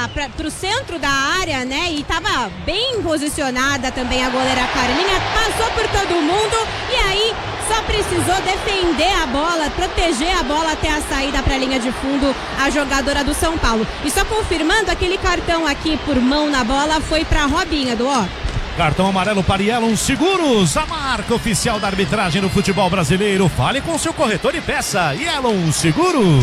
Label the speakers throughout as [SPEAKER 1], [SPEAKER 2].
[SPEAKER 1] pro centro da área, né? E tava bem posicionada também a goleira Carlinha, passou por todo mundo e aí só precisou defender a bola, proteger a bola até a saída para a linha de fundo, a jogadora do São Paulo. E só confirmando, aquele cartão aqui por mão na bola foi para Robinha,
[SPEAKER 2] Cartão amarelo para Yellow Seguros, a marca oficial da arbitragem no futebol brasileiro. Fale com seu corretor e peça Yellow Seguros.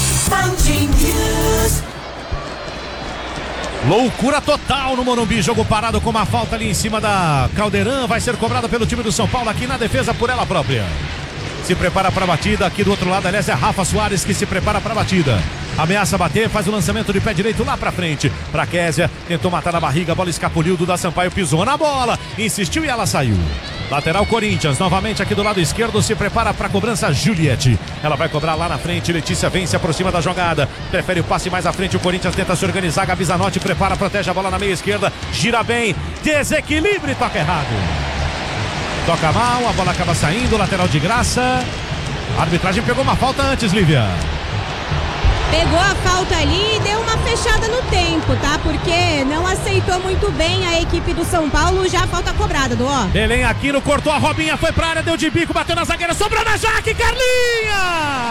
[SPEAKER 2] Loucura total no Morumbi, jogo parado com uma falta ali em cima da Caldeirão, vai ser cobrada pelo time do São Paulo aqui na defesa por ela própria. Se prepara para a batida, aqui do outro lado, aliás, é a Rafa Soares que se prepara para a batida. Ameaça bater, faz o lançamento de pé direito lá pra frente. Pra Késia, tentou matar na barriga, a bola escapuliu, Duda Sampaio pisou na bola, insistiu e ela saiu. Lateral Corinthians, novamente aqui do lado esquerdo, se prepara para a cobrança Juliette. Ela vai cobrar lá na frente, Letícia vem, se aproxima da jogada. Prefere o passe mais à frente, o Corinthians tenta se organizar, Gabi Zanotti prepara, protege a bola na meia esquerda, gira bem, desequilíbrio e toca errado. Toca mal, a bola acaba saindo, lateral de graça. A arbitragem pegou uma falta antes, Lívia.
[SPEAKER 1] Pegou a falta ali e deu uma fechada no tempo, tá? Porque não aceitou muito bem a equipe do São Paulo, já a falta cobrada,
[SPEAKER 2] Belém Aquino cortou a Robinha, foi pra área, deu de bico, bateu na zagueira, sobrou na Jaque, Carlinha!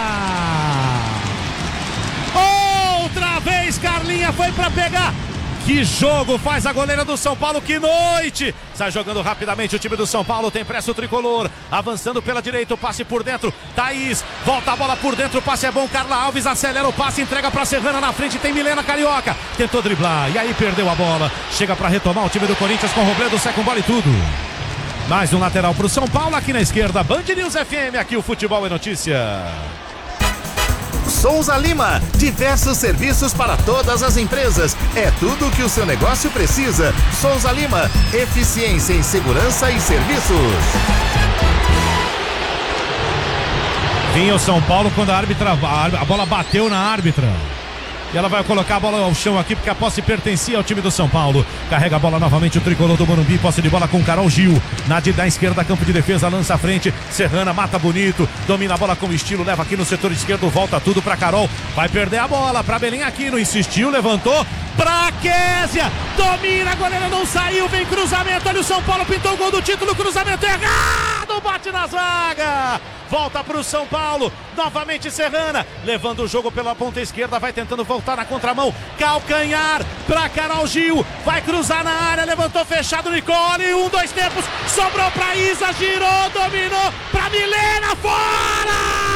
[SPEAKER 2] Outra vez Carlinha foi pra pegar. Que jogo faz a goleira do São Paulo, que noite! Sai jogando rapidamente o time do São Paulo, tem pressa o tricolor, avançando pela direita, o passe por dentro, Thaís, volta a bola por dentro, o passe é bom, Carla Alves acelera o passe, entrega pra Serrana na frente, tem Milena Carioca, tentou driblar, e aí perdeu a bola, chega pra retomar o time do Corinthians com Robledo, sai com bola e tudo. Mais um lateral pro São Paulo, aqui na esquerda, Band News FM, aqui o Futebol é Notícia.
[SPEAKER 3] Souza Lima, diversos serviços para todas as empresas. É tudo o que o seu negócio precisa. Souza Lima, eficiência em segurança e serviços.
[SPEAKER 2] Vinha o São Paulo quando a bola bateu na árbitra. E ela vai colocar a bola ao chão aqui, porque a posse pertencia ao time do São Paulo. Carrega a bola novamente o tricolor do Morumbi. Posse de bola com Carol Gil. Da esquerda, campo de defesa, lança à frente. Serrana mata bonito. Domina a bola com estilo. Leva aqui no setor esquerdo. Volta tudo pra Carol. Vai perder a bola pra Belém Aquino. Insistiu, levantou. Pra Késia. Domina, a goleira não saiu. Vem cruzamento. Olha o São Paulo. Pintou o gol do título. Cruzamento errado. Bate na zaga. Volta pro São Paulo. Novamente Serrana. Levando o jogo pela ponta esquerda. Vai tentando voltar na contramão. Calcanhar pra Carol Gil. Vai cruzar na área. Levantou fechado Nicole. 1, 2 tempos. Sobrou pra Isa. Girou. Dominou pra Milena. Fora!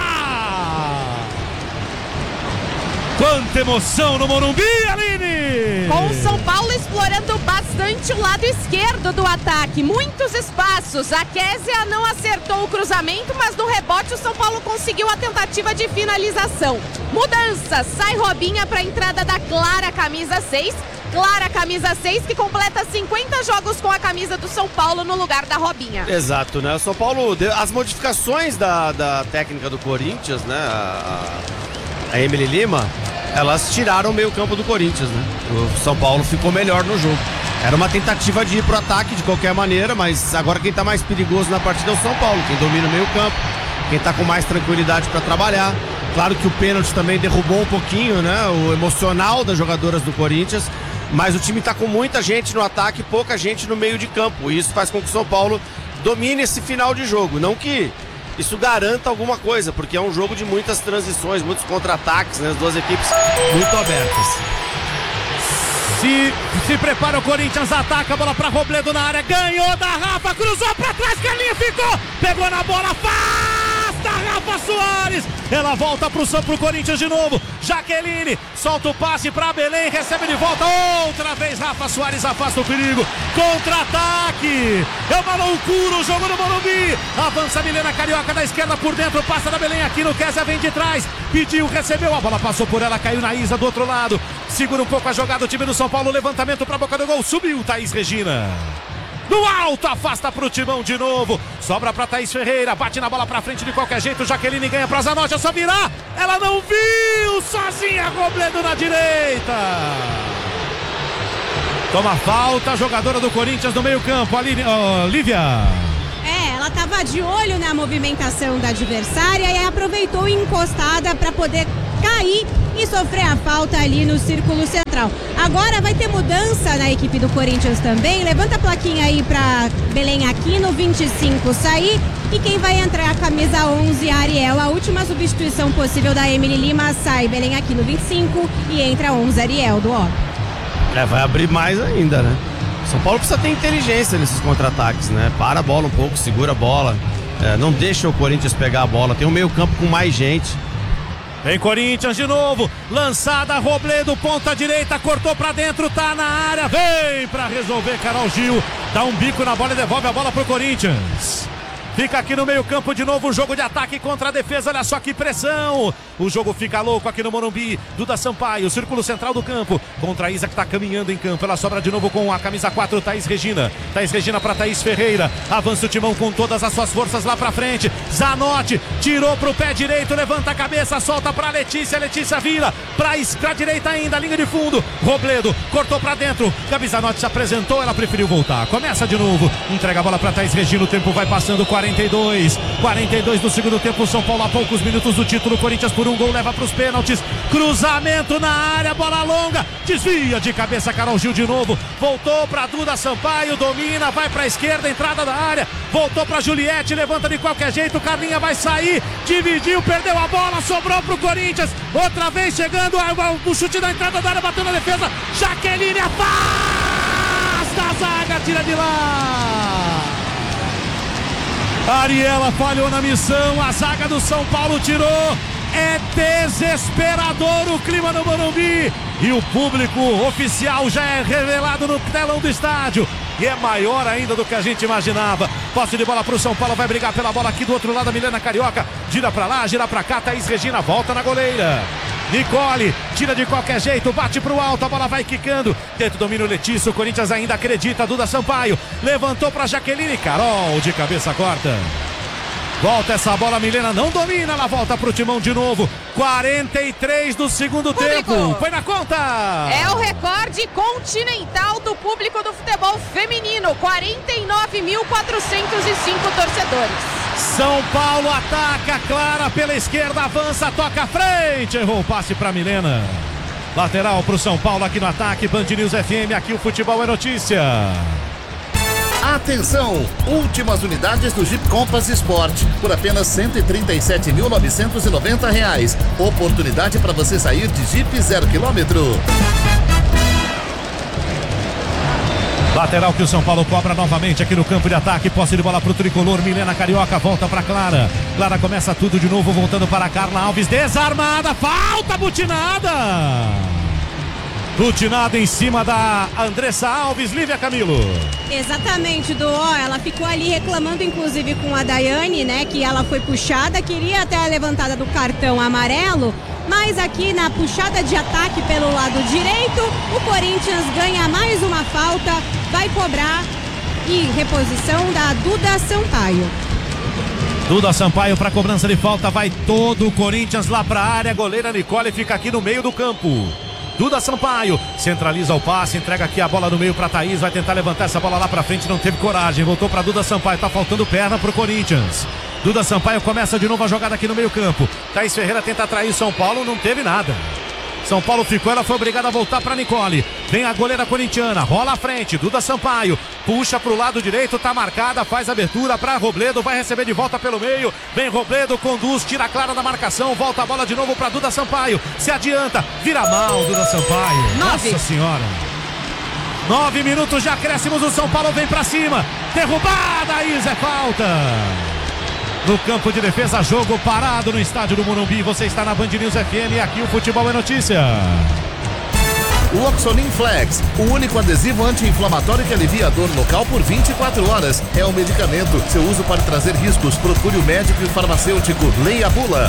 [SPEAKER 2] Quanta emoção no Morumbi, Aline!
[SPEAKER 4] Com o São Paulo explorando bastante o lado esquerdo do ataque. Muitos espaços. A Késia não acertou o cruzamento, mas no rebote o São Paulo conseguiu a tentativa de finalização. Mudança. Sai Robinha para a entrada da Clara, camisa 6. Clara, camisa 6, que completa 50 jogos com a camisa do São Paulo no lugar da Robinha.
[SPEAKER 5] Exato, né? O São Paulo, as modificações da técnica do Corinthians, né? A Emily Lima, elas tiraram o meio campo do Corinthians, né? O São Paulo ficou melhor no jogo. Era uma tentativa de ir pro ataque de qualquer maneira, mas agora quem tá mais perigoso na partida é o São Paulo, quem domina o meio campo, quem tá com mais tranquilidade para trabalhar. Claro que o pênalti também derrubou um pouquinho, né? O emocional das jogadoras do Corinthians, mas o time tá com muita gente no ataque e pouca gente no meio de campo. E isso faz com que o São Paulo domine esse final de jogo. Não que isso garanta alguma coisa, porque é um jogo de muitas transições, muitos contra-ataques, né? As duas equipes muito abertas.
[SPEAKER 2] Se prepara o Corinthians, ataca a bola pra Robledo na área, ganhou da Rafa, cruzou pra trás, Carlinha ficou, pegou na bola, afasta a Rafa Soares, ela volta pro Corinthians de novo, Jaqueline, solta o passe pra Belém, recebe de volta, outra vez Rafa Soares afasta o perigo, contra-ataque, é uma loucura o jogo do Morumbi, avança Milena Carioca da esquerda por dentro, passa da Belém aqui no Kézia, vem de trás, pediu, recebeu, a bola passou por ela, caiu na Isa do outro lado, segura um pouco a jogada, o time do São Paulo, levantamento pra boca do gol, subiu Thaís Regina. No alto, afasta pro Timão de novo. Sobra pra Thaís Ferreira, bate na bola pra frente de qualquer jeito. Jaqueline ganha pra Zanotti, é só virar. Ela não viu, sozinha, Robledo na direita. Toma falta, jogadora do Corinthians no meio campo, Lívia.
[SPEAKER 1] Ela estava de olho na movimentação da adversária e aproveitou encostada para poder cair e e sofrer a falta ali no círculo central. Agora vai ter mudança na equipe do Corinthians também. Levanta a plaquinha aí pra Belém Aquino, 25 sair. E quem vai entrar é a camisa 11, Ariel. A última substituição possível da Emily Lima, sai Belém Aquino, 25 e entra 11, Ariel do Ó.
[SPEAKER 5] Vai abrir mais ainda, né? São Paulo precisa ter inteligência nesses contra-ataques, né? Para a bola um pouco, segura a bola. Não deixa o Corinthians pegar a bola. Tem um meio campo com mais gente.
[SPEAKER 2] Vem Corinthians de novo, lançada, Robledo, ponta direita, cortou pra dentro, tá na área, vem pra resolver, Carol Gil, dá um bico na bola e devolve a bola pro Corinthians. Fica aqui no meio campo de novo, um jogo de ataque contra a defesa, olha só que pressão. O jogo fica louco aqui no Morumbi. Duda Sampaio, círculo central do campo, contra a Isa que tá caminhando em campo. Ela sobra de novo com a camisa 4, Thaís Regina. Thaís Regina pra Thaís Ferreira. Avança o timão com todas as suas forças lá pra frente. Zanotti, tirou pro pé direito, levanta a cabeça, solta pra Letícia. Letícia vira pra direita ainda, linha de fundo. Robledo, cortou pra dentro. Gabi Zanotti se apresentou, ela preferiu voltar. Começa de novo, entrega a bola pra Thaís Regina. O tempo vai passando, 42 do segundo tempo, São Paulo a poucos minutos do título, Corinthians por um gol leva para os pênaltis, cruzamento na área, bola longa, desvia de cabeça Carol Gil de novo, voltou para Duda Sampaio, domina, vai para a esquerda, entrada da área, voltou para Juliette, levanta de qualquer jeito, Carlinha vai sair, dividiu, perdeu a bola, sobrou para o Corinthians, outra vez chegando, o chute da entrada da área, bateu na defesa, Jaqueline afasta a zaga, tira de lá. Ariela falhou na missão, a zaga do São Paulo tirou. É desesperador o clima no Morumbi. E o público oficial já é revelado no telão do estádio. E é maior ainda do que a gente imaginava. Posse de bola pro São Paulo, vai brigar pela bola aqui do outro lado, a Milena Carioca. Gira pra lá, gira pra cá, Thaís Regina volta na goleira. Nicole, tira de qualquer jeito, bate pro alto, a bola vai quicando. Dentro do domínio Letícia, o Corinthians ainda acredita, Duda Sampaio. Levantou pra Jaqueline, Carol de cabeça corta. Volta essa bola, Milena não domina, ela volta pro timão de novo. 43 do segundo tempo, foi na conta.
[SPEAKER 4] É o recorde continental do público do futebol feminino, 49.405 torcedores.
[SPEAKER 2] São Paulo ataca, Clara pela esquerda, avança, toca à frente, errou o passe para Milena. Lateral para o São Paulo aqui no ataque, Band News FM, aqui o futebol é notícia.
[SPEAKER 3] Atenção, últimas unidades do Jeep Compass Sport por apenas R$ 137.990. Oportunidade para você sair de Jeep 0 km.
[SPEAKER 2] Lateral que o São Paulo cobra novamente aqui no campo de ataque, posse de bola pro tricolor, Milena Carioca volta pra Clara. Clara começa tudo de novo, voltando para Carla Alves, desarmada, falta butinada. Butinada em cima da Andressa Alves, Lívia Camilo.
[SPEAKER 1] Exatamente, ela ficou ali reclamando inclusive com a Daiane, né, que ela foi puxada, queria até a levantada do cartão amarelo, mas aqui na puxada de ataque pelo lado direito, o Corinthians ganha mais uma falta, vai cobrar e reposição da Duda Sampaio.
[SPEAKER 2] Duda Sampaio para cobrança de falta, vai todo o Corinthians lá para a área, a goleira Nicole fica aqui no meio do campo. Duda Sampaio centraliza o passe, entrega aqui a bola no meio para Thaís, vai tentar levantar essa bola lá para frente, não teve coragem, voltou para Duda Sampaio, tá faltando perna pro Corinthians. Duda Sampaio começa de novo a jogada aqui no meio campo, Thaís Ferreira tenta atrair o São Paulo, não teve nada. São Paulo ficou, ela foi obrigada a voltar para Nicole. Vem a goleira corintiana, rola à frente, Duda Sampaio, puxa pro lado direito, tá marcada, faz abertura para Robledo, vai receber de volta pelo meio. Vem Robledo, conduz, tira a Clara da marcação, volta a bola de novo para Duda Sampaio. Se adianta, vira mal Duda Sampaio. Nossa senhora. 9 minutos de acréscimos, o São Paulo vem para cima. Derrubada, Isa, é falta. No campo de defesa, jogo parado no estádio do Morumbi. Você está na Band News FM e aqui o futebol é notícia.
[SPEAKER 3] O Oxolin Flex, o único adesivo anti-inflamatório que alivia a dor local por 24 horas. É um medicamento. Seu uso pode trazer riscos. Procure o médico e o farmacêutico. Leia a bula.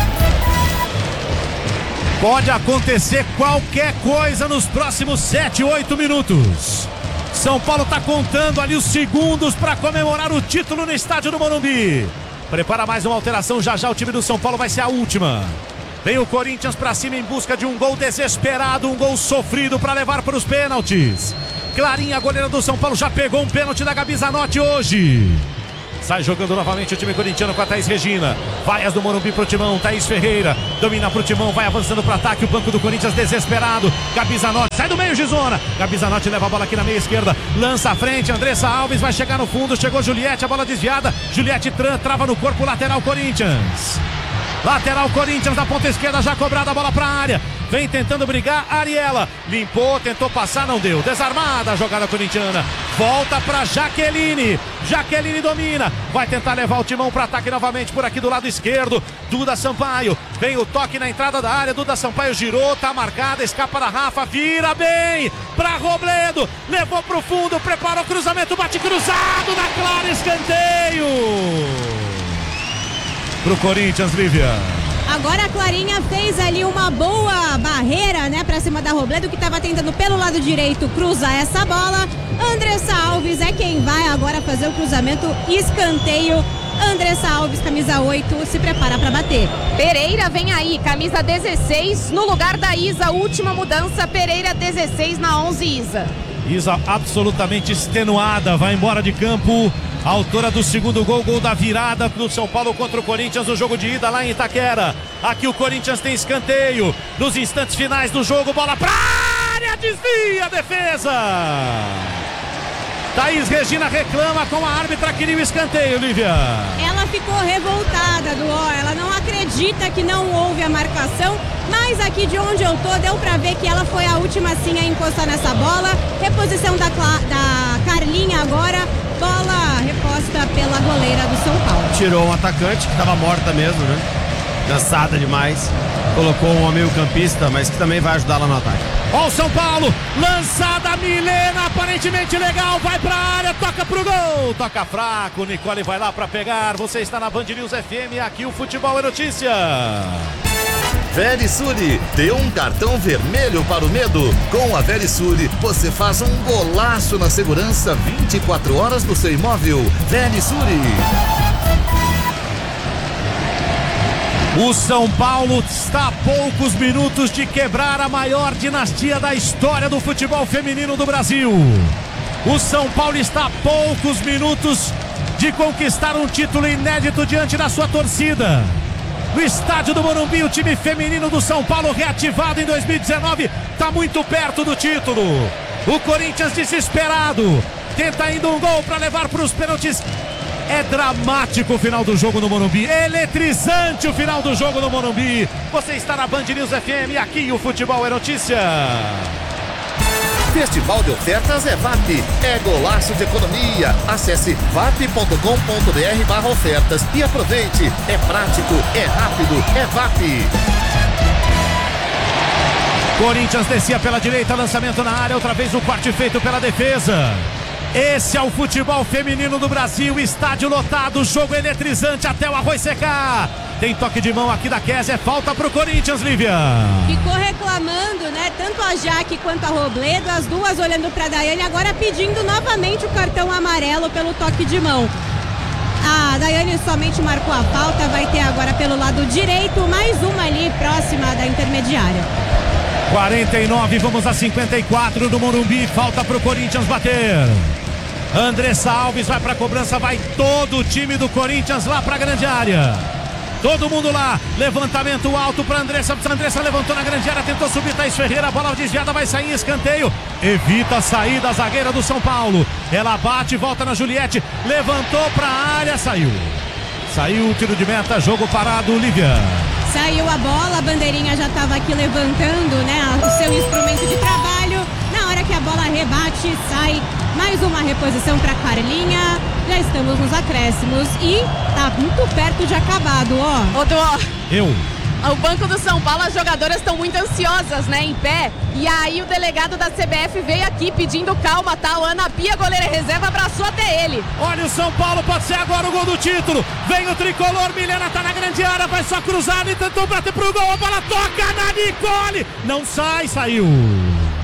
[SPEAKER 2] Pode acontecer qualquer coisa nos próximos 7, 8 minutos. São Paulo está contando ali os segundos para comemorar o título no estádio do Morumbi. Prepara mais uma alteração, já já o time do São Paulo vai ser a última. Vem o Corinthians pra cima em busca de um gol desesperado, um gol sofrido para levar para os pênaltis. Clarinha, a goleira do São Paulo, já pegou um pênalti da Gabi Zanotti hoje. Sai jogando novamente o time corintiano com a Thaís Regina. Vaias do Morumbi pro Timão. Thaís Ferreira domina pro Timão. Vai avançando pro ataque. O banco do Corinthians desesperado. Gabi Zanotti sai do meio de zona. Gabi Zanotti leva a bola aqui na meia esquerda. Lança à frente. Andressa Alves vai chegar no fundo. Chegou Juliette. A bola desviada. Juliette trava no corpo. Lateral Corinthians. Lateral Corinthians na ponta esquerda, já cobrada a bola pra área. Vem tentando brigar, Ariela. Limpou, tentou passar, não deu. Desarmada a jogada corintiana. Volta pra Jaqueline. Jaqueline domina. Vai tentar levar o Timão para ataque novamente por aqui do lado esquerdo. Duda Sampaio. Vem o toque na entrada da área. Duda Sampaio girou, tá marcada. Escapa da Rafa, vira bem pra Robledo. Levou pro fundo, preparou o cruzamento. Bate cruzado na clara, escanteio pro Corinthians, Lívia.
[SPEAKER 1] Agora a Clarinha fez ali uma boa barreira, né, pra cima da Robledo, que estava tentando pelo lado direito cruzar essa bola. Andressa Alves é quem vai agora fazer o cruzamento, escanteio. Andressa Alves, camisa 8, se prepara para bater.
[SPEAKER 4] Pereira vem aí, camisa 16, no lugar da Isa, última mudança, Pereira 16 na 11, Isa.
[SPEAKER 2] Isa absolutamente extenuada, vai embora de campo. Autora do segundo gol, gol da virada do São Paulo contra o Corinthians no jogo de ida lá em Itaquera. Aqui o Corinthians tem escanteio. Nos instantes finais do jogo, bola pra área, desvia a defesa. Thaís Regina reclama com a árbitra, queria o escanteio, Lívia.
[SPEAKER 1] Ela ficou revoltada, ela não acredita que não houve a marcação, mas aqui de onde eu tô, deu pra ver que ela foi a última sim a encostar nessa bola. Reposição da Carlinha agora, bola reposta pela goleira do São Paulo.
[SPEAKER 5] Tirou um atacante que estava morta mesmo, né? Cansada demais. Colocou um meio campista, mas que também vai ajudar lá no ataque.
[SPEAKER 2] Ó o São Paulo, lançada Milena, aparentemente legal, vai pra área, toca pro gol, toca fraco, Nicole vai lá pra pegar. Você está na Band News FM, aqui o Futebol é Notícia.
[SPEAKER 3] Verisure, dê um cartão vermelho para o medo. Com a Verisure, você faz um golaço na segurança 24 horas do seu imóvel. Verisure.
[SPEAKER 2] O São Paulo está a poucos minutos de quebrar a maior dinastia da história do futebol feminino do Brasil. O São Paulo está a poucos minutos de conquistar um título inédito diante da sua torcida. No estádio do Morumbi, o time feminino do São Paulo, reativado em 2019, está muito perto do título. O Corinthians desesperado, tenta ainda um gol para levar para os pênaltis. É dramático o final do jogo no Morumbi, eletrizante o final do jogo no Morumbi. Você está na Band News FM, aqui o Futebol é Notícia.
[SPEAKER 3] Festival de ofertas é VAP, é golaço de economia. Acesse vap.com.br/ofertas e aproveite. É prático, é rápido, é VAP.
[SPEAKER 2] Corinthians descia pela direita, lançamento na área, outra vez o corte feito pela defesa. Esse é o futebol feminino do Brasil, estádio lotado, jogo eletrizante até o arroz secar. Tem toque de mão aqui da Kézia, falta pro Corinthians, Lívia.
[SPEAKER 1] Ficou reclamando, né? Tanto a Jaque quanto a Robledo, as duas olhando pra Daiane, agora pedindo novamente o cartão amarelo pelo toque de mão. A Daiane somente marcou a falta, vai ter agora pelo lado direito, mais uma ali próxima da intermediária.
[SPEAKER 2] 49, vamos a 54 do Morumbi, falta pro Corinthians bater. Andressa Alves vai pra cobrança, vai todo o time do Corinthians lá pra grande área. Todo mundo lá, levantamento alto para Andressa. Andressa levantou na grande área, tentou subir, Thaís Ferreira, a bola desviada, vai sair em escanteio. Evita a saída, a zagueira do São Paulo. Ela bate, volta na Juliette, levantou para a área, saiu. Saiu o tiro de meta, jogo parado, Lívia.
[SPEAKER 1] Saiu a bola, a bandeirinha já estava aqui levantando, né, o seu instrumento de trabalho. Na hora que a bola rebate, sai mais uma reposição para Carlinha. Já estamos nos acréscimos e tá muito perto de acabado, ó.
[SPEAKER 4] O banco do São Paulo, as jogadoras estão muito ansiosas, né, em pé. E aí o delegado da CBF veio aqui pedindo calma, tá? O Ana Pia, goleira reserva, abraçou até ele.
[SPEAKER 2] Olha o São Paulo, pode ser agora o gol do título. Vem o tricolor, Milena tá na grande área, vai só cruzar e tentou bater pro gol. A bola toca na Nicole. Não sai, saiu.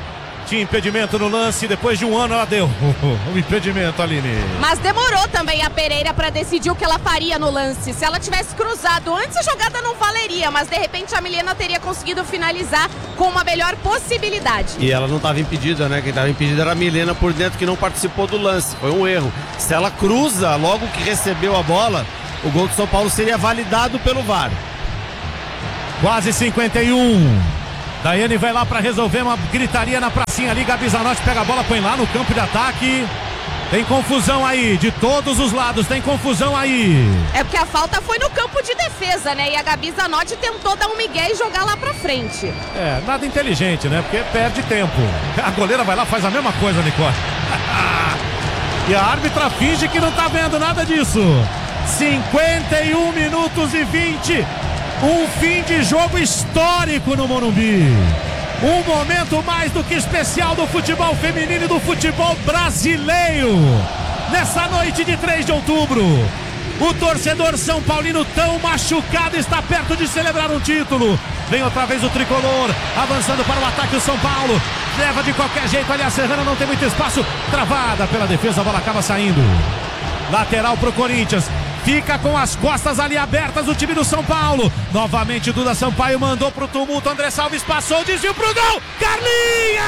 [SPEAKER 2] Tinha impedimento no lance, depois de um ano ela deu o impedimento, Aline.
[SPEAKER 4] Mas demorou também a Pereira para decidir o que ela faria no lance. Se ela tivesse cruzado antes, a jogada não valeria, mas de repente a Milena teria conseguido finalizar com uma melhor possibilidade.
[SPEAKER 5] E ela não estava impedida, né? Quem estava impedida era a Milena por dentro, que não participou do lance. Foi um erro. Se ela cruza logo que recebeu a bola, o gol do São Paulo seria validado pelo VAR.
[SPEAKER 2] Quase 51. Daiane vai lá para resolver uma gritaria na pracinha ali. Gabi Zanotti pega a bola, põe lá no campo de ataque. Tem confusão aí, de todos os lados, tem confusão aí.
[SPEAKER 4] É porque a falta foi no campo de defesa, né? E a Gabi Zanotti tentou dar um migué e jogar lá pra frente.
[SPEAKER 2] Nada inteligente, né? Porque perde tempo. A goleira vai lá, faz a mesma coisa, Nicole. E a árbitra finge que não tá vendo nada disso. 51 minutos e 20. Um fim de jogo histórico no Morumbi. Um momento mais do que especial do futebol feminino e do futebol brasileiro. Nessa noite de 3 de outubro, o torcedor São Paulino tão machucado está perto de celebrar um título. Vem outra vez o tricolor, avançando para o ataque o São Paulo. Leva de qualquer jeito ali a Serrana, não tem muito espaço. Travada pela defesa, a bola acaba saindo. Lateral pro Corinthians. Fica com as costas ali abertas o time do São Paulo. Novamente Duda Sampaio mandou pro tumulto. André Salves passou, desviou pro gol. Carlinha!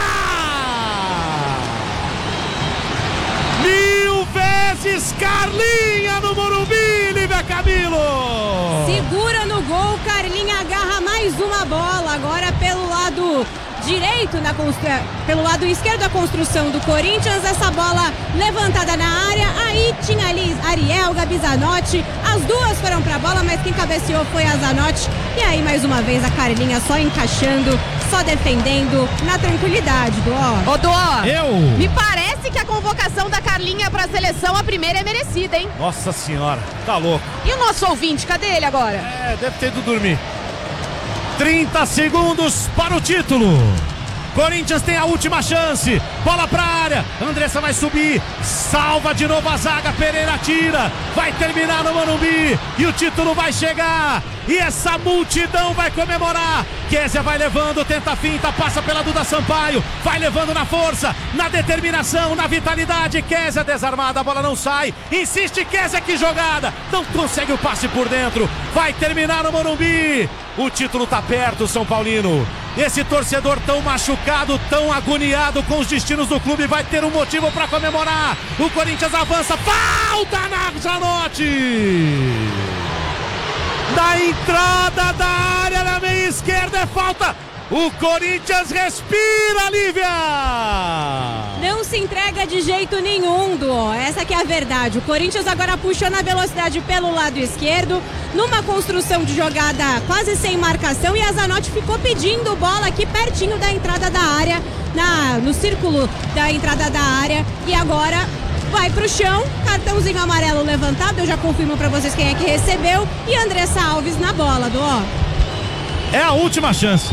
[SPEAKER 2] 1000 vezes Carlinha no Morumbi, Lívia Camilo.
[SPEAKER 1] Segura no gol, Carlinha agarra mais uma bola. Agora pelo lado direito, pelo lado esquerdo da construção do Corinthians, essa bola levantada na área, aí tinha ali Ariel, Gabi Zanotti, as duas foram pra bola, mas quem cabeceou foi a Zanotti, e aí mais uma vez a Carlinha só encaixando, só defendendo, na tranquilidade, Duó.
[SPEAKER 4] Ô Duó,
[SPEAKER 2] me
[SPEAKER 4] parece que a convocação da Carlinha pra seleção, a primeira é merecida, hein?
[SPEAKER 2] Nossa senhora, tá louco.
[SPEAKER 4] E o nosso ouvinte, cadê ele agora?
[SPEAKER 2] Deve ter ido dormir. 30 segundos para o título. Corinthians tem a última chance. Bola pra área. Andressa vai subir. Salva de novo a zaga. Pereira tira. Vai terminar no Morumbi. E o título vai chegar. E essa multidão vai comemorar. Kézia vai levando, tenta a finta, passa pela Duda Sampaio. Vai levando na força, na determinação, na vitalidade. Kézia desarmada, a bola não sai. Insiste Kézia, que jogada. Não consegue o passe por dentro. Vai terminar no Morumbi. O título tá perto, São Paulino. Esse torcedor tão machucado, tão agoniado com os destinos do clube, vai ter um motivo para comemorar. O Corinthians avança, falta na Zanotti. Na entrada da área, na meia esquerda, é falta. O Corinthians respira, Lívia!
[SPEAKER 1] Não se entrega de jeito nenhum, Duó. Essa que é a verdade. O Corinthians agora puxando a velocidade pelo lado esquerdo, numa construção de jogada quase sem marcação, e a Zanotti ficou pedindo bola aqui pertinho da entrada da área, no círculo da entrada da área, e agora vai pro chão, cartãozinho amarelo levantado, eu já confirmo pra vocês quem é que recebeu, e Andressa Alves na bola, Duó.
[SPEAKER 2] É a última chance.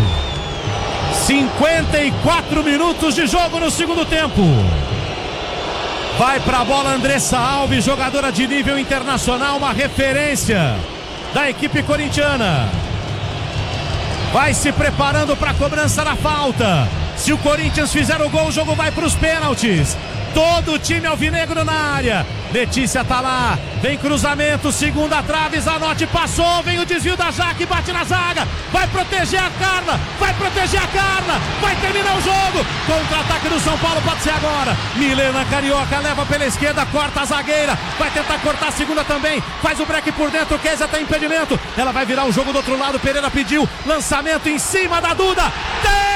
[SPEAKER 2] 54 minutos de jogo no segundo tempo. Vai pra bola Andressa Alves, jogadora de nível internacional, uma referência da equipe corintiana. Vai se preparando para a cobrança da falta. Se o Corinthians fizer o gol, o jogo vai para os pênaltis. Todo o time alvinegro na área. Letícia tá lá, vem cruzamento, segunda trave, Zanotti passou, vem o desvio da Jaque, bate na zaga, vai proteger a Carla, vai terminar o jogo. Contra-ataque do São Paulo, pode ser agora. Milena Carioca leva pela esquerda, corta a zagueira, vai tentar cortar a segunda também, faz o break por dentro, Kézia tem impedimento, ela vai virar o jogo do outro lado, Pereira pediu, lançamento em cima da Duda, tem!